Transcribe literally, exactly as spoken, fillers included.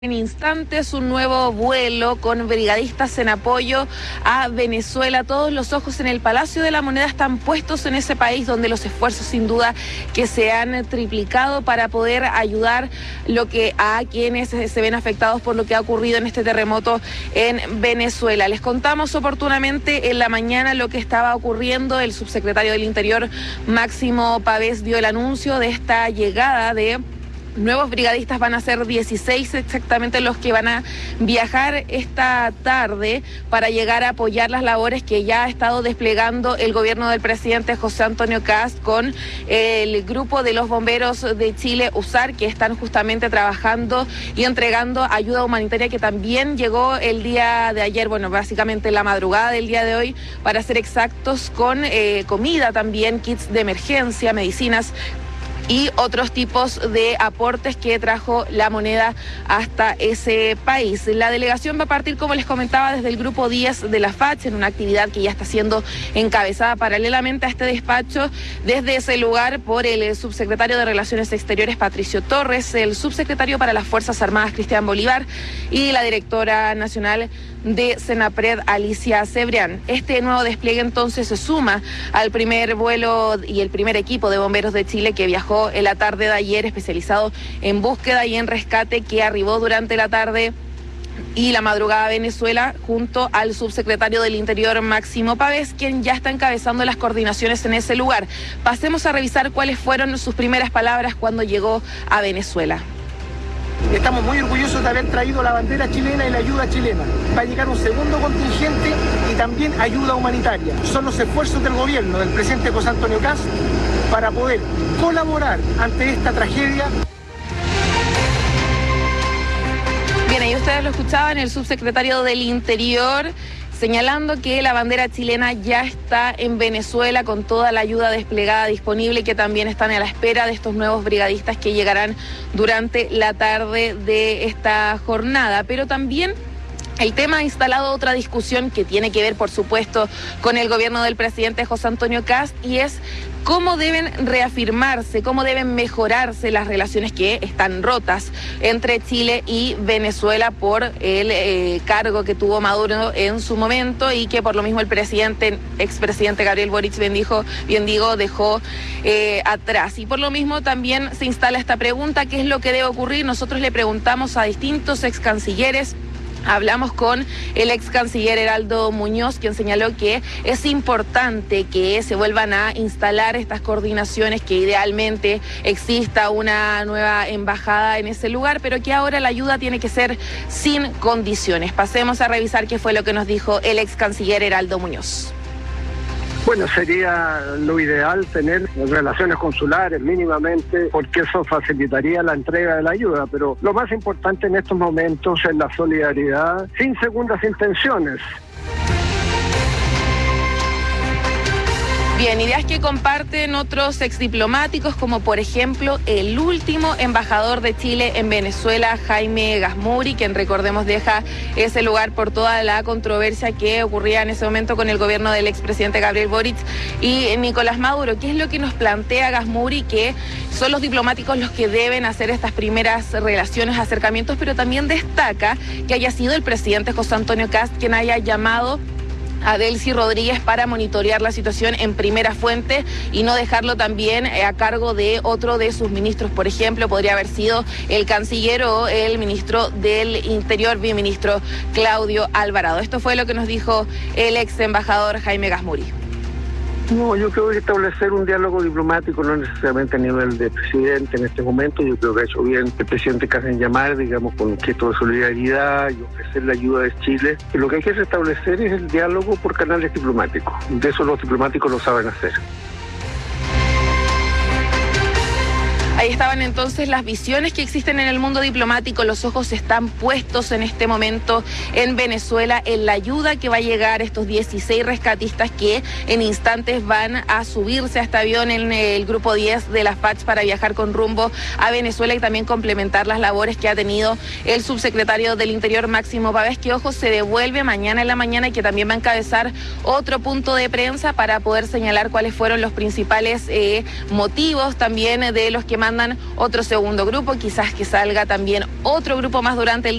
En instantes un nuevo vuelo con brigadistas en apoyo a Venezuela. Todos los ojos en el Palacio de la Moneda están puestos en ese país donde los esfuerzos sin duda que se han triplicado para poder ayudar lo que a quienes se ven afectados por lo que ha ocurrido en este terremoto en Venezuela. Les contamos oportunamente en la mañana lo que estaba ocurriendo. El subsecretario del Interior, Máximo Pavés, dio el anuncio de esta llegada de nuevos brigadistas. Van a ser dieciséis exactamente los que van a viajar esta tarde para llegar a apoyar las labores que ya ha estado desplegando el gobierno del presidente José Antonio Kast con el grupo de los bomberos de Chile, USAR, que están justamente trabajando y entregando ayuda humanitaria que también llegó el día de ayer, bueno, básicamente la madrugada del día de hoy, para ser exactos, con eh, comida también, kits de emergencia, medicinas y otros tipos de aportes que trajo la Moneda hasta ese país. La delegación va a partir, como les comentaba, desde el grupo diez de la F A C H, en una actividad que ya está siendo encabezada paralelamente a este despacho desde ese lugar por el subsecretario de Relaciones Exteriores, Patricio Torres, el subsecretario para las Fuerzas Armadas, Cristian Bolívar, y la directora nacional de Senapred, Alicia Cebrián. Este nuevo despliegue entonces se suma al primer vuelo y el primer equipo de bomberos de Chile que viajó en la tarde de ayer, especializado en búsqueda y en rescate, que arribó durante la tarde y la madrugada a Venezuela junto al subsecretario del Interior, Máximo Pavés, quien ya está encabezando las coordinaciones en ese lugar. Pasemos a revisar cuáles fueron sus primeras palabras cuando llegó a Venezuela. Estamos muy orgullosos de haber traído la bandera chilena y la ayuda chilena. Va a llegar un segundo contingente y también ayuda humanitaria. Son los esfuerzos del gobierno, del presidente José Antonio Kast, para poder colaborar ante esta tragedia. Bien, ahí ustedes lo escuchaban, el subsecretario del Interior señalando que la bandera chilena ya está en Venezuela con toda la ayuda desplegada disponible y que también están a la espera de estos nuevos brigadistas que llegarán durante la tarde de esta jornada. Pero también el tema ha instalado otra discusión que tiene que ver, por supuesto, con el gobierno del presidente José Antonio Kast, y es cómo deben reafirmarse, cómo deben mejorarse las relaciones que están rotas entre Chile y Venezuela por el eh, cargo que tuvo Maduro en su momento y que por lo mismo el presidente, expresidente Gabriel Boric, bien, dijo, bien digo, dejó eh, atrás. Y por lo mismo también se instala esta pregunta: ¿qué es lo que debe ocurrir? Nosotros le preguntamos a distintos ex cancilleres. Hablamos con el ex canciller Heraldo Muñoz, quien señaló que es importante que se vuelvan a instalar estas coordinaciones, que idealmente exista una nueva embajada en ese lugar, pero que ahora la ayuda tiene que ser sin condiciones. Pasemos a revisar qué fue lo que nos dijo el ex canciller Heraldo Muñoz. Bueno, sería lo ideal tener relaciones consulares mínimamente, porque eso facilitaría la entrega de la ayuda, pero lo más importante en estos momentos es la solidaridad sin segundas intenciones. Bien, ideas que comparten otros exdiplomáticos, como por ejemplo el último embajador de Chile en Venezuela, Jaime Gazmuri, quien, recordemos, deja ese lugar por toda la controversia que ocurría en ese momento con el gobierno del expresidente Gabriel Boric y Nicolás Maduro. ¿Qué es lo que nos plantea Gazmuri? Que son los diplomáticos los que deben hacer estas primeras relaciones, acercamientos, pero también destaca que haya sido el presidente José Antonio Kast quien haya llamado a Delcy Rodríguez para monitorear la situación en primera fuente y no dejarlo también a cargo de otro de sus ministros. Por ejemplo, podría haber sido el canciller o el ministro del Interior, viceministro Claudio Alvarado. Esto fue lo que nos dijo el ex embajador Jaime Gazmuri. No, yo creo que establecer un diálogo diplomático, no necesariamente a nivel de presidente en este momento. Yo creo que ha hecho bien el presidente Kast en llamar, digamos, con un gesto de solidaridad y ofrecer la ayuda de Chile. Y lo que hay que restablecer es el diálogo por canales diplomáticos. De eso los diplomáticos lo saben hacer. Ahí estaban entonces las visiones que existen en el mundo diplomático. Los ojos están puestos en este momento en Venezuela, en la ayuda que va a llegar, estos dieciséis rescatistas que en instantes van a subirse a este avión en el grupo diez de la F A C H para viajar con rumbo a Venezuela y también complementar las labores que ha tenido el subsecretario del Interior, Máximo Pavés, que, ojo, se devuelve mañana en la mañana y que también va a encabezar otro punto de prensa para poder señalar cuáles fueron los principales eh, motivos también de los que más mandan otro segundo grupo, quizás que salga también otro grupo más durante el